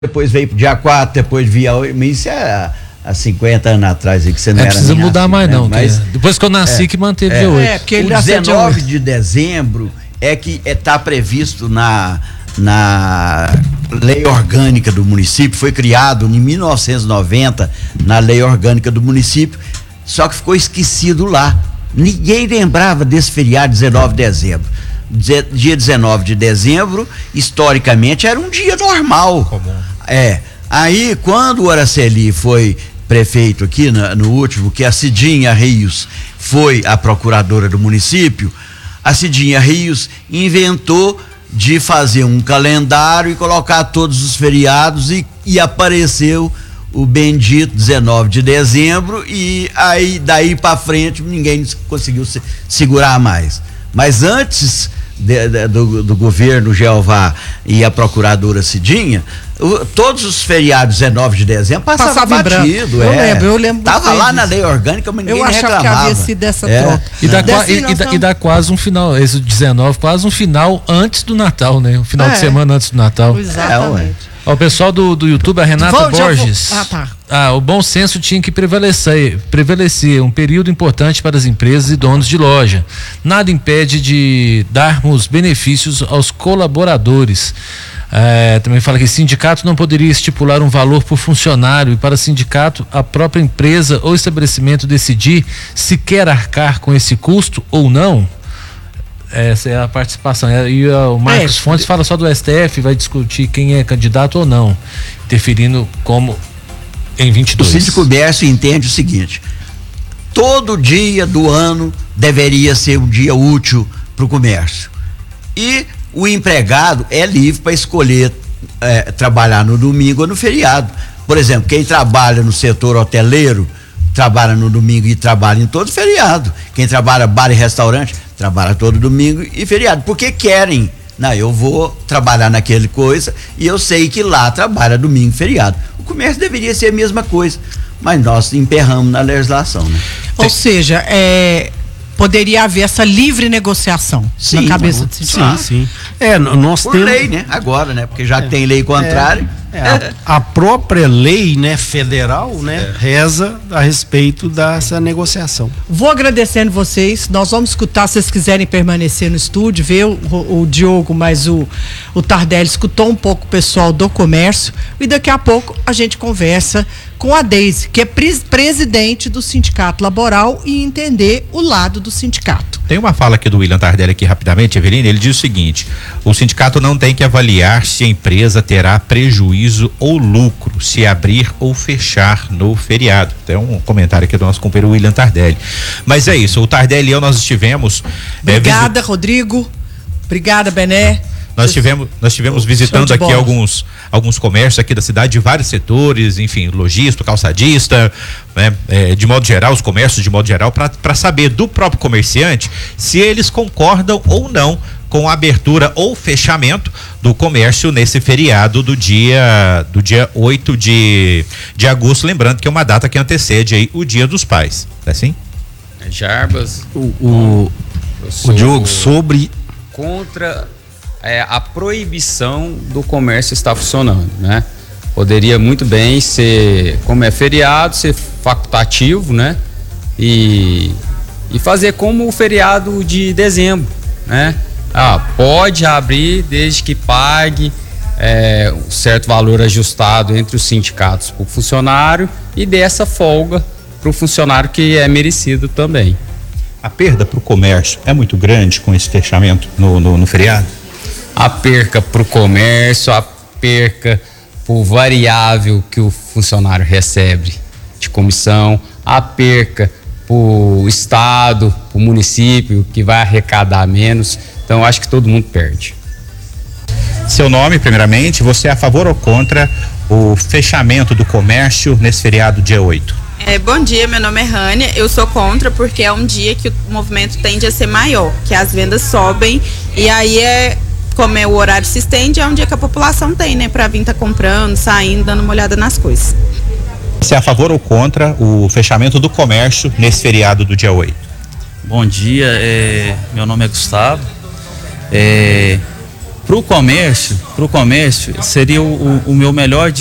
depois veio pro dia 4, depois via 8, mas isso é há 50 anos atrás, que você não era precisa mudar assim, mais, né? não. Mas, depois que eu nasci que manteve dia 8. Porque o 19 de dezembro é que está previsto na lei orgânica do município, foi criado em 1990 na lei orgânica do município, só que ficou esquecido lá. Ninguém lembrava desse feriado 19 de dezembro. Dia 19 de dezembro, historicamente, era um dia normal. Comum. Aí, quando o Araceli foi prefeito aqui, no último, que a Cidinha Rios foi a procuradora do município, a Cidinha Rios inventou de fazer um calendário e colocar todos os feriados e apareceu o bendito 19 de dezembro e aí daí para frente ninguém conseguiu segurar mais. Mas antes do governo Jeová e a procuradora Cidinha, todos os feriados 19 de dezembro passavam batido. Eu lembro. Tava lá na lei orgânica, mas ninguém reclamava. Eu achava que havia sido essa troca. E dá quase um final, esse 19, quase um final antes do Natal, né? Um final de semana antes do Natal. Exatamente. O pessoal do YouTube, a Renata Borges. O bom senso tinha que prevalecer um período importante para as empresas e donos de loja. Nada impede de darmos benefícios aos colaboradores. Também fala que sindicato não poderia estipular um valor por funcionário e para sindicato a própria empresa ou estabelecimento decidir se quer arcar com esse custo ou não. Essa é a participação. E o Marcos Fontes fala só do STF, vai discutir quem é candidato ou não, interferindo como em 22. O Síndico Comércio entende o seguinte: todo dia do ano deveria ser um dia útil para o comércio. E o empregado é livre para escolher trabalhar no domingo ou no feriado. Por exemplo, quem trabalha no setor hoteleiro trabalha no domingo e trabalha em todo feriado. Quem trabalha bar e restaurante trabalha todo domingo e feriado. Porque querem. Não, eu vou trabalhar naquele coisa e eu sei que lá trabalha domingo e feriado. O comércio deveria ser a mesma coisa, mas nós emperramos na legislação, né? Ou seja, poderia haver essa livre negociação na cabeça do sindicato. Sim. Nós por temos lei, né? Agora, né? Porque já tem lei contrária. A própria lei, né, federal, né, reza a respeito dessa negociação. Vou agradecendo vocês. Nós vamos escutar, se vocês quiserem permanecer no estúdio, ver o Diogo, mas o Tardelli escutou um pouco o pessoal do comércio e daqui a pouco a gente conversa com a Deise, que é presidente do Sindicato Laboral, e entender o lado do sindicato. Tem uma fala aqui do William Tardelli aqui rapidamente, Eveline, ele diz o seguinte: o sindicato não tem que avaliar se a empresa terá prejuízo ou lucro se abrir ou fechar no feriado. Tem um comentário aqui do nosso companheiro William Tardelli. Mas é isso, o Tardelli e eu, nós estivemos... Obrigada, Rodrigo. Obrigada, Bené. Nós tivemos visitando aqui alguns comércios aqui da cidade, de vários setores, enfim, lojista, calçadista, né? De modo geral, os comércios de modo geral, para saber do próprio comerciante se eles concordam ou não com a abertura ou fechamento do comércio nesse feriado do dia 8 de agosto, lembrando que é uma data que antecede aí o Dia dos Pais, é assim? Jarbas, o Diogo, sobre contra a proibição do comércio estar funcionando, né? Poderia muito bem ser, como é feriado, ser facultativo, né? E fazer como o feriado de dezembro, né? Pode abrir desde que pague um certo valor ajustado entre os sindicatos para o funcionário e dê essa folga para o funcionário que é merecido também. A perda para o comércio é muito grande com esse fechamento no feriado? A perca para o comércio, a perca por variável que o funcionário recebe de comissão, a perca para o estado, para o município, que vai arrecadar menos. Então, acho que todo mundo perde. Seu nome, primeiramente, você é a favor ou contra o fechamento do comércio nesse feriado dia 8? Bom dia, meu nome é Rânia. Eu sou contra porque é um dia que o movimento tende a ser maior, que as vendas sobem e aí como o horário se estende, é um dia que a população tem, né, para vir estar comprando, saindo, dando uma olhada nas coisas. Você é a favor ou contra o fechamento do comércio nesse feriado do dia 8? Bom dia, meu nome é Gustavo. Pro comércio seria o meu melhor